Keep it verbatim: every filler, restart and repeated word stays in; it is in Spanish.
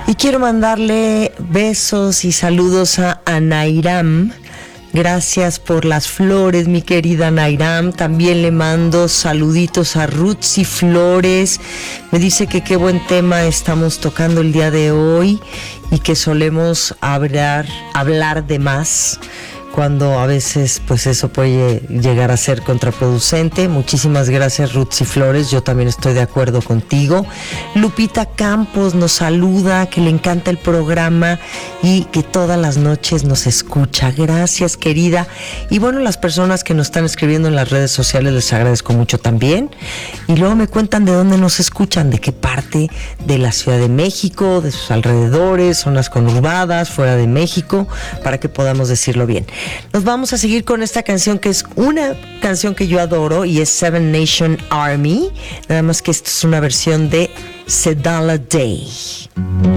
Y quiero mandarle besos y saludos a Anairam. Gracias por las flores, mi querida Nairam. También le mando saluditos a Rutsi Flores. Me dice que qué buen tema estamos tocando el día de hoy y que solemos hablar, hablar de más, cuando a veces pues eso puede llegar a ser contraproducente. Muchísimas gracias, Rutsi Flores, yo también estoy de acuerdo contigo. Lupita Campos nos saluda, que le encanta el programa y que todas las noches nos escucha. Gracias, querida. Y bueno, las personas que nos están escribiendo en las redes sociales les agradezco mucho también. Y luego me cuentan de dónde nos escuchan, de qué parte de la Ciudad de México, de sus alrededores, zonas conurbadas, fuera de México, para que podamos decirlo bien. Nos vamos a seguir con esta canción, que es una canción que yo adoro y es Seven Nation Army, nada más que esto es una versión de Sedala Day.